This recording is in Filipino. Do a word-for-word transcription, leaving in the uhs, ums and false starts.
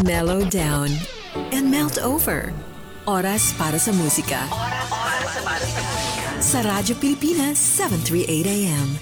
Mellow down and melt over. Oras para sa musika. Sa Radyo Pilipinas, seven thirty-eight A M.